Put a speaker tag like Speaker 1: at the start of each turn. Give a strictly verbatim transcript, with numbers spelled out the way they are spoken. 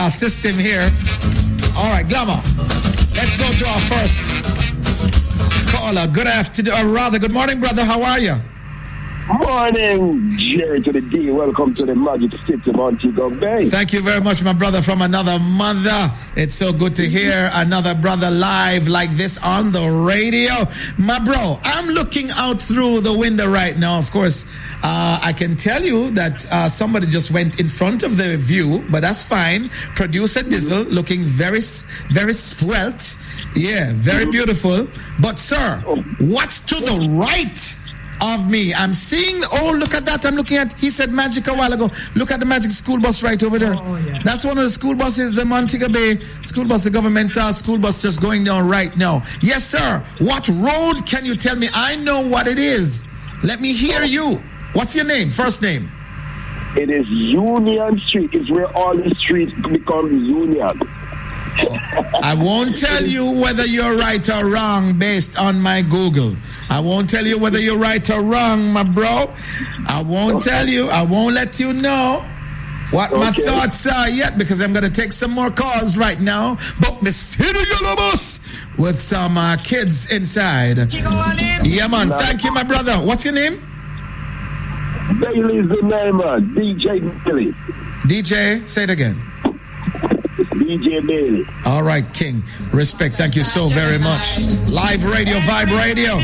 Speaker 1: our system here. All right, Glamour. Let's go to our first caller. Good afternoon, or rather, good morning, brother. How are you?
Speaker 2: Morning, Jerry to the D. Welcome to the Magic City, Montego Bay.
Speaker 1: Thank you very much, my brother from another mother. It's so good to hear another brother live like this on the radio. My bro, I'm looking out through the window right now. Of course, uh, I can tell you that uh, somebody just went in front of the view, but that's fine. Producer Dizzle looking very, very svelte. Yeah, very beautiful. But, sir, what's to the right of me? I'm seeing, oh, look at that. I'm looking at, he said Magic a while ago. Look at the Magic school bus right over there.
Speaker 3: Oh, yeah.
Speaker 1: That's one of the school buses, the Montego Bay school bus, the governmental school bus just going down right now. Yes, sir. What road can you tell me? I know what it is. Let me hear you. What's your name? First name?
Speaker 2: It is Union Street. It's where all the streets become Union.
Speaker 1: I won't tell you whether you're right or wrong based on my Google. I won't tell you whether you're right or wrong, my bro. I won't tell you. I won't let you know what my
Speaker 2: Okay.
Speaker 1: thoughts are yet, because I'm going to take some more calls right now. But me see the yellow bus with some uh, kids inside. Yeah, man. Thank you, my brother. What's your name?
Speaker 2: Bailey's the name, man. D J Bailey.
Speaker 1: D J, say it again.
Speaker 2: D J Bailey.
Speaker 1: All right, King. Respect. Thank you so very much. Live radio, Vibe Radio.